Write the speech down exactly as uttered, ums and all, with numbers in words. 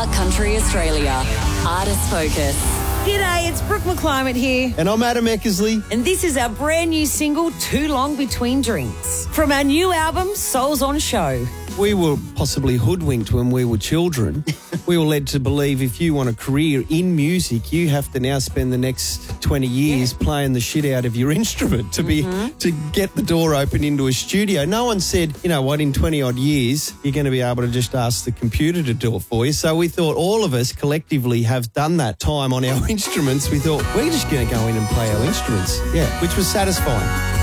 Country Australia. Artist Focus. G'day, it's Brooke McClimate here. And I'm Adam Eckersley. And this is our brand new single, Too Long Between Drinks, from our new album, Souls on Show. We were possibly hoodwinked when we were children. We were led to believe if you want a career in music, you have to now spend the next twenty years yeah. playing the shit out of your instrument to be mm-hmm. to get the door open into a studio. No one said, you know what, in twenty odd years, you're going to be able to just ask the computer to do it for you. So we thought all of us collectively have done that time on our instruments. We thought, we're just going to go in and play our instruments. Yeah, which was satisfying.